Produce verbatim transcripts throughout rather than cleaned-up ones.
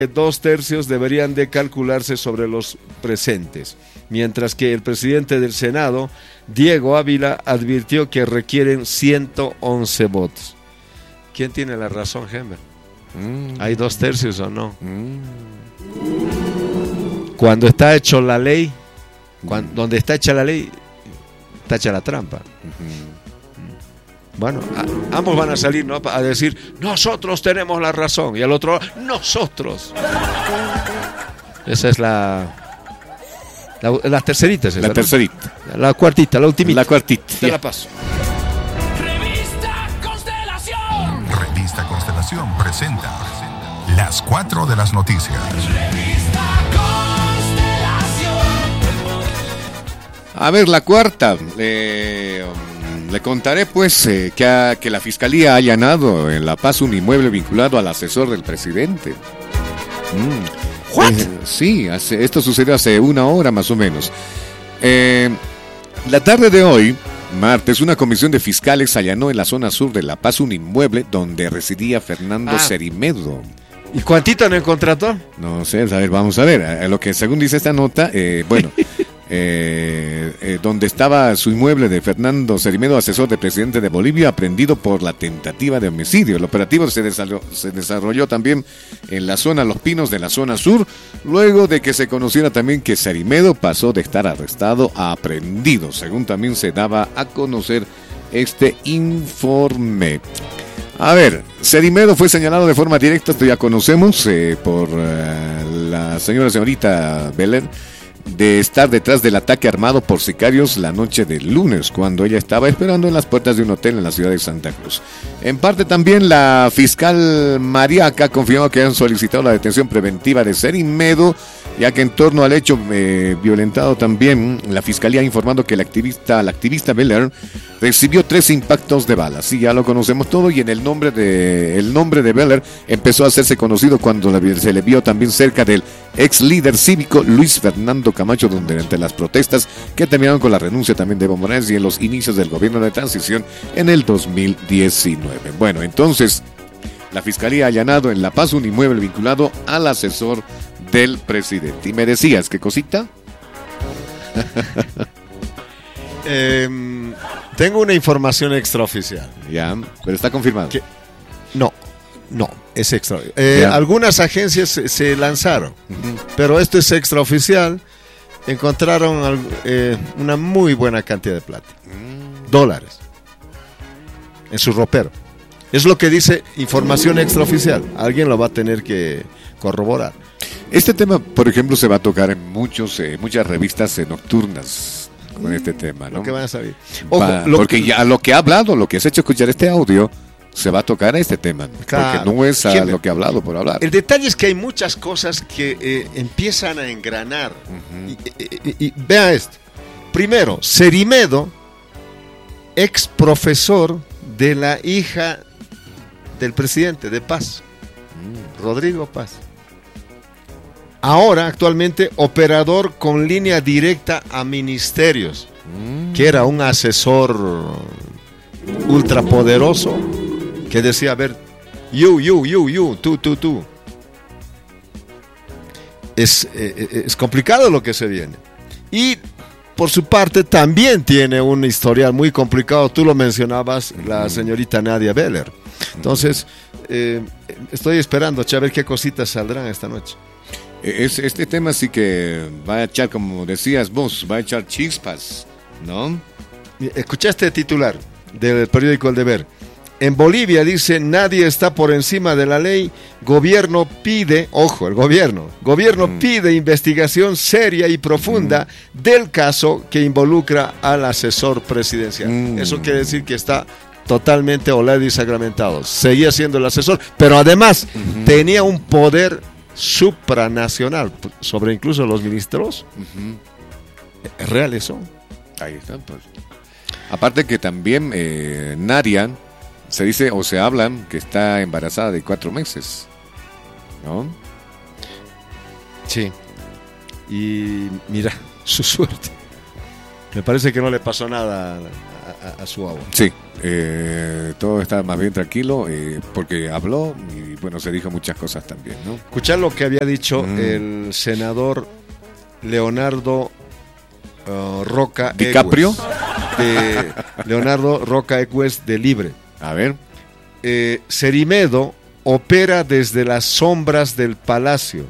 dos tercios deberían de calcularse sobre los presentes, mientras que el presidente del Senado, Diego Ávila, advirtió que requieren ciento once votos. ¿Quién tiene la razón, Gember? Mm. ¿Hay dos tercios o no? Mm. Cuando está hecho la ley, cuando, mm. donde está hecha la ley, está hecha la trampa. Uh-huh. Bueno, a, ambos van a salir, ¿no?, a decir, nosotros tenemos la razón, y al otro, nosotros. Esa es la... La, la tercerita es esa, La tercerita. ¿no? La cuartita, la ultimita. La cuartita. Te la paso. Revista Constelación. Revista Constelación presenta las cuatro de las noticias. Revista Constelación. A ver, la cuarta. Eh, le contaré pues eh, que, ha, que la Fiscalía ha allanado en La Paz un inmueble vinculado al asesor del presidente. Mm. ¿What? Eh, sí, hace, esto sucedió hace una hora más o menos. Eh, la tarde de hoy, martes, una comisión de fiscales allanó en la zona sur de La Paz un inmueble donde residía Fernando ah. Cerimedo. ¿Y cuántito no contrató? No sé, a ver, vamos a ver. A lo que según dice esta nota, eh, bueno, eh, eh, donde estaba su inmueble de Fernando Cerimedo, asesor del presidente de Bolivia, aprehendido por la tentativa de homicidio. El operativo se desarrolló, se desarrolló también en la zona Los Pinos de la zona sur, luego de que se conociera también que Cerimedo pasó de estar arrestado a aprehendido, según también se daba a conocer este informe. A ver, Cerimedo fue señalado de forma directa, esto ya conocemos, eh, por uh, la señora señorita Beller, de estar detrás del ataque armado por sicarios la noche del lunes, cuando ella estaba esperando en las puertas de un hotel en la ciudad de Santa Cruz. En parte también la fiscal Mariaca confirmó que han solicitado la detención preventiva de Cerimedo, ya que en torno al hecho eh, violentado también, la fiscalía ha informado que el activista, la activista Beller recibió tres impactos de balas. Sí, ya lo conocemos todo, y en el nombre de el nombre de Beller empezó a hacerse conocido cuando se le vio también cerca del ex líder cívico Luis Fernando Camacho, donde entre las protestas que terminaron con la renuncia también de Evo Morales y en los inicios del gobierno de transición en el dos mil diecinueve. Bueno, entonces la fiscalía ha allanado en La Paz un inmueble vinculado al asesor del presidente. Y me decías, ¿qué cosita? eh, tengo una información extraoficial. Ya, pero está confirmado. ¿Qué? No, no, es extra. Eh, algunas agencias se, se lanzaron, uh-huh. pero esto es extraoficial. Encontraron eh, una muy buena cantidad de plata, mm. dólares, en su ropero. Es lo que dice información extraoficial. Alguien lo va a tener que corroborar. Este tema, por ejemplo, se va a tocar en muchos, eh, muchas revistas eh, nocturnas con este tema, ¿no? Lo que van a saber. Ojo, va, lo porque que... ya lo que ha hablado, lo que has hecho escuchar este audio, se va a tocar este tema, claro, porque no es a lo que ha hablado por hablar. El detalle es que hay muchas cosas que eh, empiezan a engranar. Uh-huh. y, y, y vea esto. Primero, Cerimedo, ex profesor de la hija del presidente de Paz, mm. Rodrigo Paz. Ahora, actualmente, operador con línea directa a ministerios, mm. que era un asesor ultrapoderoso que decía, a ver, you, you, you, you, tú, tú, tú. Es, eh, es complicado lo que se viene. Y por su parte también tiene un historial muy complicado, tú lo mencionabas, la señorita Nadia Beller. Entonces, eh, estoy esperando a ver qué cositas saldrán esta noche. Es, este tema sí que va a echar, como decías vos, va a echar chispas, ¿no? Escuchaste el titular del periódico El Deber. En Bolivia dice, nadie está por encima de la ley, gobierno pide, ojo, el gobierno, gobierno mm. pide investigación seria y profunda mm. del caso que involucra al asesor presidencial. Mm. Eso quiere decir que está totalmente olado y sagramentado. Seguía siendo el asesor, pero además mm-hmm. tenía un poder supranacional sobre incluso los ministros. Mm-hmm. ¿Es real eso? Ahí está, pues. Aparte que también eh, Nadia se dice o se habla que está embarazada de cuatro meses, ¿no? Sí. Y mira, su suerte. Me parece que no le pasó nada a, a, a su agua. Sí, eh, todo está más bien tranquilo, eh, porque habló y bueno, se dijo muchas cosas también, ¿no? Escuchar lo que había dicho Mm. el senador Leonardo uh, Roca ¿DiCaprio? Egues, de Leonardo Roca Egues de Libre. A ver. Eh, Cerimedo opera desde las sombras del palacio.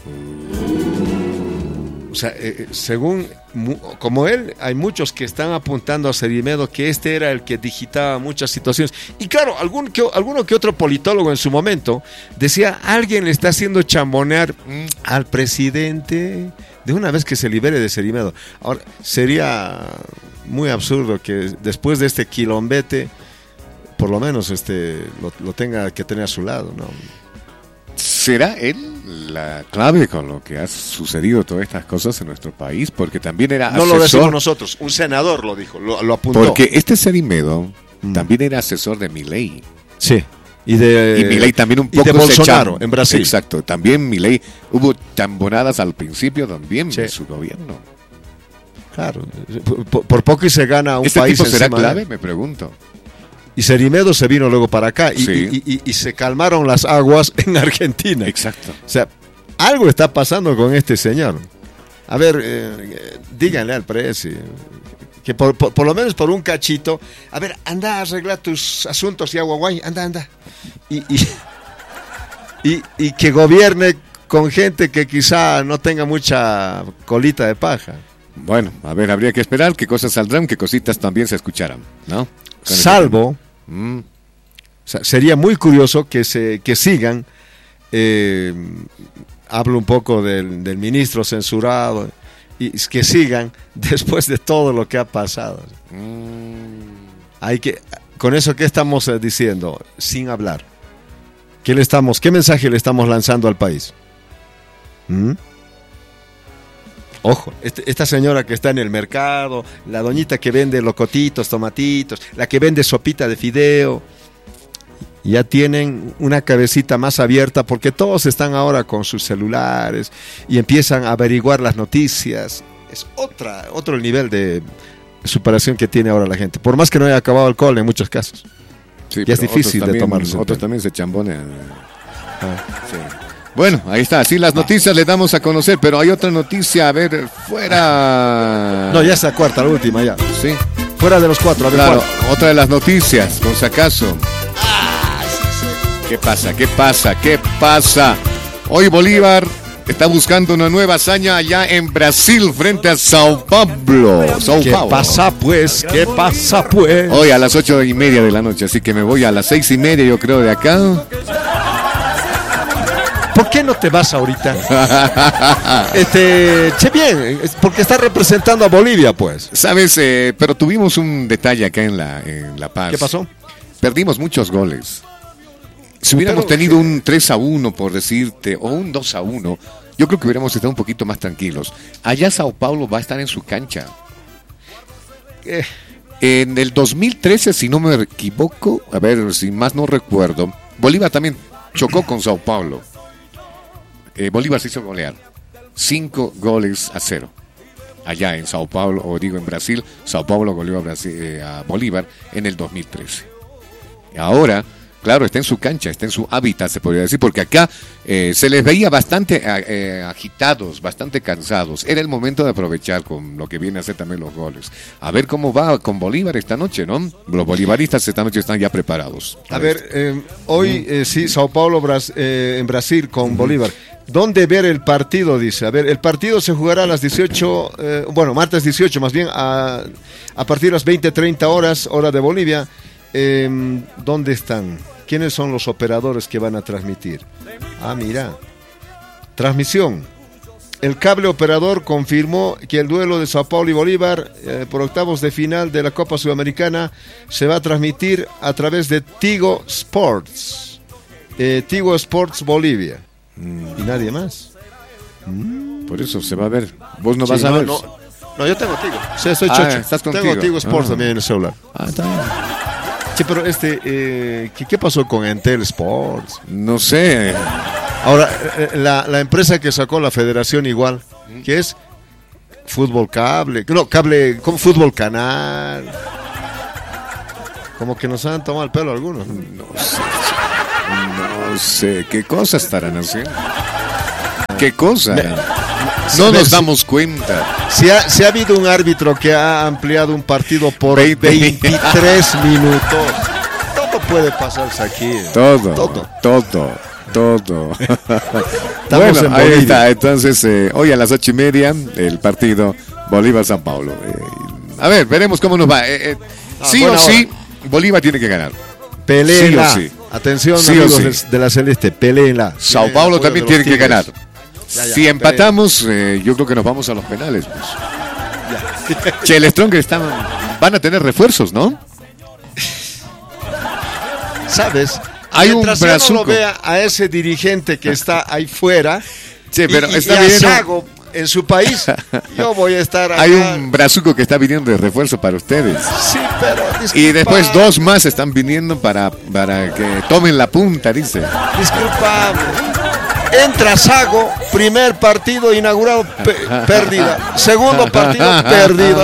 O sea, eh, según, mu, como él, hay muchos que están apuntando a Cerimedo que este era el que digitaba muchas situaciones. Y claro, algún que, alguno que otro politólogo en su momento decía, alguien le está haciendo chambonear mm. al presidente de una vez que se libere de Cerimedo. Ahora, sería muy absurdo que después de este quilombete, por lo menos este lo, lo tenga que tener a su lado, ¿no? ¿Será él la clave con lo que ha sucedido todas estas cosas en nuestro país? Porque también era no asesor. lo decimos nosotros, un senador lo dijo, lo, lo apuntó. Porque este Cerimedo mm. también era asesor de Milei. Sí. Y de y Milei también un poco de Bolsonaro se en Brasil. Exacto. También Milei hubo chambonadas al principio también sí. de su gobierno. Claro. Por, por poco y se gana un ¿Este país. ¿Este tipo será clave? De... Me pregunto. Y Cerimedo se vino luego para acá y, sí. y, y, y se calmaron las aguas en Argentina. Exacto. O sea, algo está pasando con este señor. A ver, eh, díganle al presi que por, por, por lo menos por un cachito, a ver, anda a arreglar tus asuntos y aguaguay, anda, anda. Y, y, y, y que gobierne con gente que quizá no tenga mucha colita de paja. Bueno, a ver, habría que esperar qué cosas saldrán, qué cositas también se escucharán, ¿no? Salvo, mm. o sea, sería muy curioso que se que sigan, eh, hablo un poco del, del ministro censurado, y que sigan después de todo lo que ha pasado. Mm. Hay que, con eso, ¿qué estamos diciendo? Sin hablar. ¿Qué le estamos, qué mensaje le estamos lanzando al país? ¿Mm? Ojo, este, esta señora que está en el mercado, la doñita que vende locotitos, tomatitos, la que vende sopita de fideo, ya tienen una cabecita más abierta porque todos están ahora con sus celulares y empiezan a averiguar las noticias. Es otra, otro nivel de superación que tiene ahora la gente, por más que no haya acabado el alcohol en muchos casos. Sí, ya es difícil de tomarse. Otros también se chambonean. Ah, sí. Bueno, ahí está, así las noticias les damos a conocer, pero hay otra noticia, a ver, fuera... No, ya es la cuarta, la última ya. Sí. Fuera de los cuatro, a ver, claro, cuatro. Otra de las noticias, por si acaso. Ah, sí, sí. ¿Qué pasa? ¿Qué pasa? ¿Qué pasa? Hoy Bolívar está buscando una nueva hazaña allá en Brasil frente a Sao Paulo. Sao ¿Qué Paulo. pasa pues? ¿Qué pasa pues? Hoy a las ocho y media de la noche, así que me voy a las seis y media, yo creo, de acá. ¿Por qué no te vas ahorita? este, che bien, porque está representando a Bolivia, pues. Sabes, eh, pero tuvimos un detalle acá en La, en La Paz. ¿Qué pasó? Perdimos muchos goles. Si hubiéramos pero, tenido ¿qué? un tres a uno, por decirte, o un dos a uno, yo creo que hubiéramos estado un poquito más tranquilos. Allá Sao Paulo va a estar en su cancha. Eh. En el dos mil trece, si no me equivoco, a ver, si más no recuerdo, Bolívar también chocó con Sao Paulo. Eh, Bolívar se hizo golear. Cinco goles a cero. Allá en Sao Paulo, o digo en Brasil, Sao Paulo goleó a, Brasil, eh, a Bolívar en el dos mil trece. Ahora, claro, está en su cancha, está en su hábitat, se podría decir, porque acá eh, se les veía bastante eh, agitados, bastante cansados. Era el momento de aprovechar con lo que viene a ser también los goles. A ver cómo va con Bolívar esta noche, ¿no? Los bolivaristas esta noche están ya preparados. A, a ver, eh, hoy eh, sí, Sao Paulo Bras- eh, en Brasil con uh-huh. Bolívar. ¿Dónde ver el partido? Dice. A ver, el partido se jugará a las dieciocho, eh, bueno, martes dieciocho, más bien, a, a partir de las veinte treinta horas, hora de Bolivia. Eh, ¿Dónde están? ¿Quiénes son los operadores que van a transmitir? Ah, mira. Transmisión. El cable operador confirmó que el duelo de Sao Paulo y Bolívar eh, por octavos de final de la Copa Sudamericana se va a transmitir a través de Tigo Sports. Eh, Tigo Sports Bolivia. Y nadie más. Mm. Por eso se va a ver. Vos no sí, vas a no, ver. No, no, yo tengo Tigo. Sí, estoy ah, chocho. ¿estás con tengo Tigo? Tigo Sports ah. también en el celular. Ah, está bien. Sí, pero este, eh, ¿qué, ¿qué pasó con Entel Sports? No sé. Ahora, la, la empresa que sacó la federación igual, que es Fútbol Cable, no, Cable, como Fútbol Canal. Como que nos han tomado el pelo algunos. No sé. No No sé, ¿qué cosas estarán haciendo? ¿Qué cosa? Me- No nos si- damos cuenta. Si ha, si ha habido un árbitro que ha ampliado un partido por veinte. veintitrés minutos, todo puede pasarse aquí. Todo, Todo. todo, todo. Estamos bueno, en ahí Bolivia. está. Entonces, eh, hoy a las ocho y media, el partido Bolívar-San Paulo. Eh, a ver, veremos cómo nos va. Eh, eh, Ah, sí buena o sí, Bolívar tiene que ganar. Peleenla. Sí o sí. Atención, Sí o amigos sí. de, de la Celeste, peleenla. Sao Tienen Paulo apoyo también de los tiene que Tigres. ganar. Ya, ya, Si empatamos, eh, yo creo que nos vamos a los penales. Pues. Che, el Stronger está, van a tener refuerzos, ¿no? ¿Sabes? Hay un Mientras yo no brazuco. lo vea a ese dirigente que está ahí fuera, Sí, pero y, y- está y a viniendo- Sago en su país, yo voy a estar acá. Hay un brazuco que está viniendo de refuerzo para ustedes. Sí, pero Y después disculpa, dos más están viniendo para, para que tomen la punta, dice. Disculpame. Entra Sago, primer partido inaugurado, pe- pérdida. Segundo partido, perdido.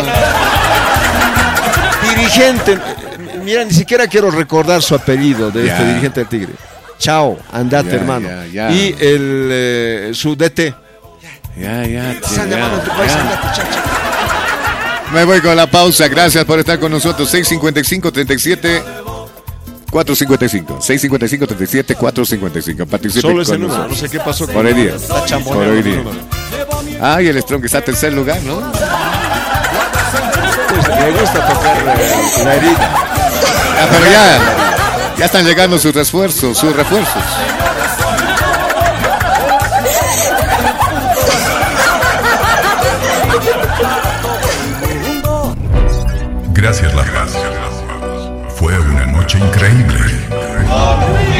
Dirigente, eh, mira, ni siquiera quiero recordar su apellido de Ya. este dirigente del Tigre. Chao, andate, Ya, hermano. ya, ya. Y el eh, su D T. Ya, ya, Te están ya, llamando en tu país, ya. andate, chao, chao. Me voy con la pausa. Gracias por estar con nosotros. seis cincuenta y cinco, treinta y siete, cuatrocientos cincuenta y cinco. seis cincuenta y cinco, treinta y siete, cuatrocientos cincuenta y cinco. Participe Solo con ese número, nosotros. no sé qué pasó. Por hoy día. Está Por chamboneando hoy el día. número. Ah, y el Strong que está en tercer lugar, ¿no? Pues, me gusta tocar eh, la herida. Ah, pero ya, ya están llegando sus refuerzos, sus refuerzos. Gracias, La Paz. Fue una noche increíble.